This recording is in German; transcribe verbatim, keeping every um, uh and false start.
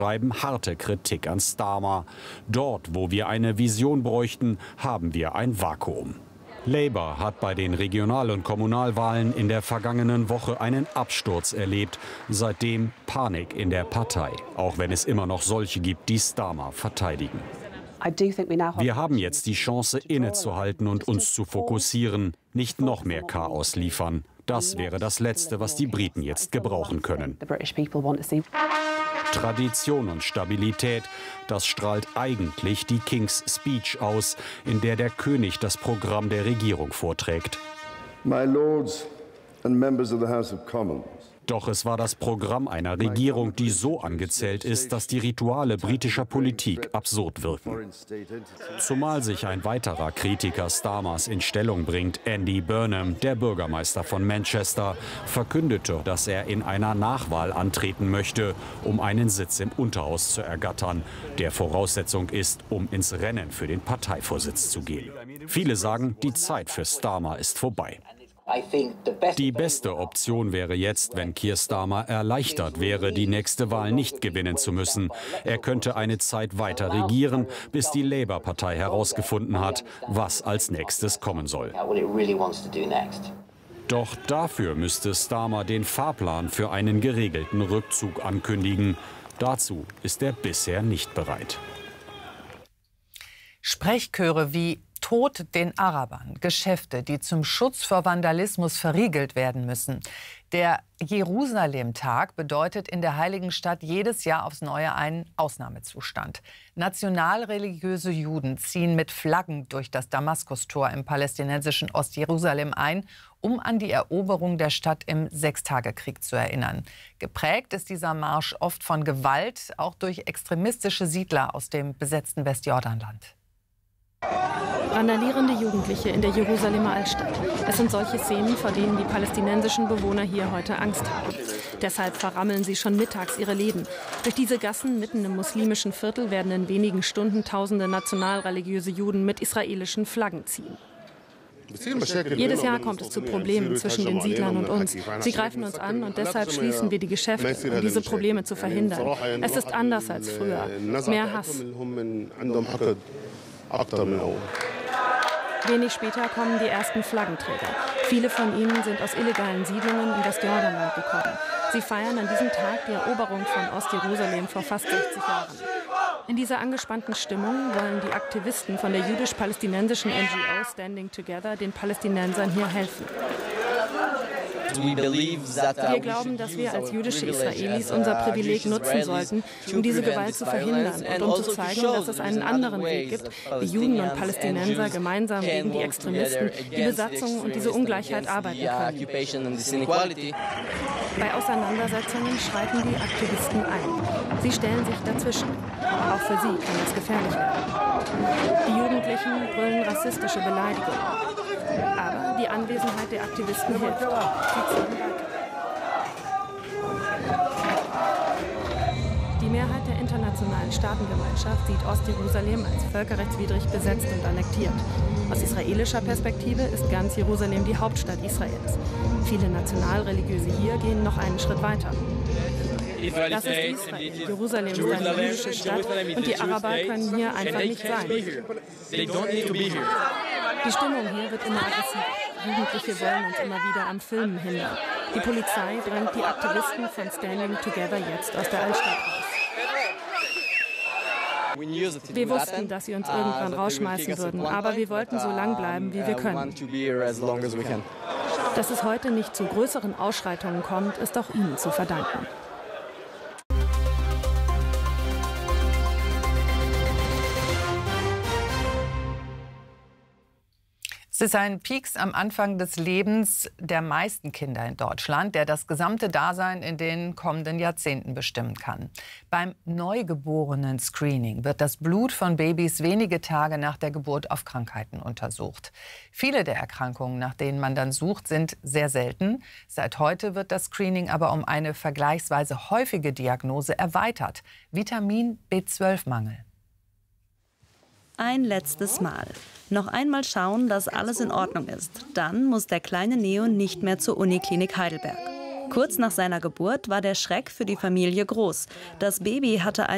schreiben harte Kritik an Starmer. Dort, wo wir eine Vision bräuchten, haben wir ein Vakuum. Labour hat bei den Regional- und Kommunalwahlen in der vergangenen Woche einen Absturz erlebt. Seitdem Panik in der Partei, auch wenn es immer noch solche gibt, die Starmer verteidigen. Wir haben jetzt die Chance, innezuhalten und uns zu fokussieren, nicht noch mehr Chaos liefern. Das wäre das Letzte, was die Briten jetzt gebrauchen können. Tradition und Stabilität, das strahlt eigentlich die King's Speech aus, in der der König das Programm der Regierung vorträgt. My Lords and members of the House of Commons. Doch es war das Programm einer Regierung, die so angezählt ist, dass die Rituale britischer Politik absurd wirken. Zumal sich ein weiterer Kritiker Starmers in Stellung bringt, Andy Burnham, der Bürgermeister von Manchester, verkündete, dass er in einer Nachwahl antreten möchte, um einen Sitz im Unterhaus zu ergattern, der Voraussetzung ist, um ins Rennen für den Parteivorsitz zu gehen. Viele sagen, die Zeit für Starmer ist vorbei. Die beste Option wäre jetzt, wenn Keir Starmer erleichtert wäre, die nächste Wahl nicht gewinnen zu müssen. Er könnte eine Zeit weiter regieren, bis die Labour-Partei herausgefunden hat, was als nächstes kommen soll. Doch dafür müsste Starmer den Fahrplan für einen geregelten Rückzug ankündigen. Dazu ist er bisher nicht bereit. Sprechchöre wie Tod den Arabern, Geschäfte, die zum Schutz vor Vandalismus verriegelt werden müssen. Der Jerusalem-Tag bedeutet in der Heiligen Stadt jedes Jahr aufs Neue einen Ausnahmezustand. Nationalreligiöse Juden ziehen mit Flaggen durch das Damaskustor im palästinensischen Ostjerusalem ein, um an die Eroberung der Stadt im Sechstagekrieg zu erinnern. Geprägt ist dieser Marsch oft von Gewalt, auch durch extremistische Siedler aus dem besetzten Westjordanland. Randalierende Jugendliche in der Jerusalemer Altstadt. Es sind solche Szenen, vor denen die palästinensischen Bewohner hier heute Angst haben. Deshalb verrammeln sie schon mittags ihre Leben. Durch diese Gassen mitten im muslimischen Viertel werden in wenigen Stunden tausende nationalreligiöse Juden mit israelischen Flaggen ziehen. Jedes Jahr kommt es zu Problemen zwischen den Siedlern und uns. Sie greifen uns an und deshalb schließen wir die Geschäfte, um diese Probleme zu verhindern. Es ist anders als früher. Mehr Hass. Wenig später kommen die ersten Flaggenträger. Viele von ihnen sind aus illegalen Siedlungen im Westjordanland gekommen. Sie feiern an diesem Tag die Eroberung von Ostjerusalem vor fast sechzig Jahren. In dieser angespannten Stimmung wollen die Aktivisten von der jüdisch-palästinensischen N G O Standing Together den Palästinensern hier helfen. Wir glauben, dass wir als jüdische Israelis unser Privileg nutzen sollten, um diese Gewalt zu verhindern und um zu zeigen, dass es einen anderen Weg gibt, wie Juden und Palästinenser gemeinsam gegen die Extremisten, die Besatzung und diese Ungleichheit arbeiten können. Bei Auseinandersetzungen schreiten die Aktivisten ein. Sie stellen sich dazwischen. Auch für sie kann es gefährlich werden. Die Jugendlichen brüllen rassistische Beleidigungen. Aber die Anwesenheit der Aktivisten hilft. Sie ziehen weiter. Die Mehrheit der internationalen Staatengemeinschaft sieht Ostjerusalem als völkerrechtswidrig besetzt und annektiert. Aus israelischer Perspektive ist ganz Jerusalem die Hauptstadt Israels. Viele Nationalreligiöse hier gehen noch einen Schritt weiter. Das ist Israel. Jerusalem ist eine jüdische Stadt und die Araber können hier einfach nicht sein. Die Stimmung hier wird immer aggressiver. Jugendliche wollen uns immer wieder am Filmen hindern. Die Polizei drängt die Aktivisten von Standing Together jetzt aus der Altstadt raus. Wir wussten, dass sie uns irgendwann rausschmeißen würden, aber wir wollten so lang bleiben, wie wir können. Dass es heute nicht zu größeren Ausschreitungen kommt, ist auch ihnen zu verdanken. Es ist ein Peaks am Anfang des Lebens der meisten Kinder in Deutschland, der das gesamte Dasein in den kommenden Jahrzehnten bestimmen kann. Beim Neugeborenen-Screening wird das Blut von Babys wenige Tage nach der Geburt auf Krankheiten untersucht. Viele der Erkrankungen, nach denen man dann sucht, sind sehr selten. Seit heute wird das Screening aber um eine vergleichsweise häufige Diagnose erweitert: Vitamin B zwölf Mangel. Ein letztes Mal. Noch einmal schauen, dass alles in Ordnung ist. Dann muss der kleine Neo nicht mehr zur Uniklinik Heidelberg. Kurz nach seiner Geburt war der Schreck für die Familie groß. Das Baby hatte ein